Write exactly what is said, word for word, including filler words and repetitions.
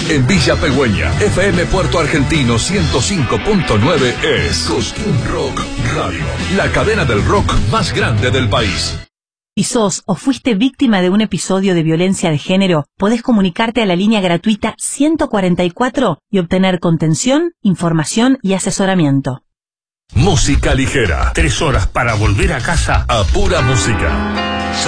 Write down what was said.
En Villa Pegüeña, F M Puerto Argentino ciento cinco punto nueve es Cosquín Rock Radio, la cadena del rock más grande del país. Si sos o fuiste víctima de un episodio de violencia de género, podés comunicarte a la línea gratuita ciento cuarenta y cuatro y obtener contención, información y asesoramiento. Música ligera. Tres horas para volver a casa a pura música.